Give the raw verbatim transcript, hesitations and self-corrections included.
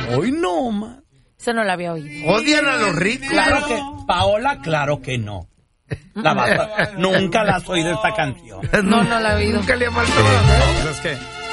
Hoy no, ma. Eso no la había oído. ¿Odian a los ricos? Claro que, Paola, claro que no. La vas a- nunca la has oído esta canción. No, no la he oído. Nunca le ha mal No, pues es que